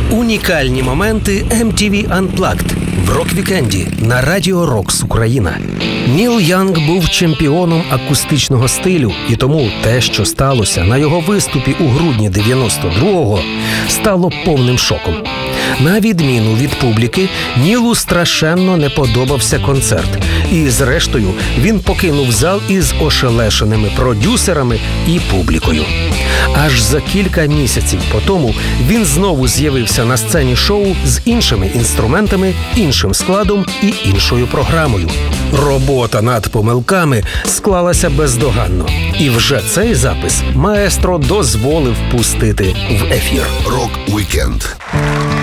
Унікальні моменти MTV Unplugged в рок-вікенді на Радіо Рокс Україна. Ніл Янг був чемпіоном акустичного стилю, і тому те, що сталося на його виступі у грудні 92-го, стало повним шоком. На відміну від публіки, Нілу страшенно не подобався концерт. І, зрештою, він покинув зал із ошелешеними продюсерами і публікою. Аж за кілька місяців по тому він знову з'явився на сцені шоу з іншими інструментами, іншим складом і іншою програмою. Робота над помилками склалася бездоганно. І вже цей запис маестро дозволив пустити в ефір. Рок-вікенд.